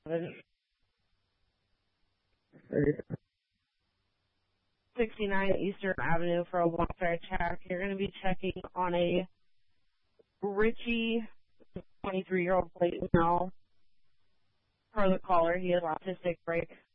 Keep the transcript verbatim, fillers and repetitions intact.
sixty-nine Eastern Avenue for a welfare check. You're going to be checking on a Richie, twenty-three-year-old plate now. Per the caller, he has autistic break.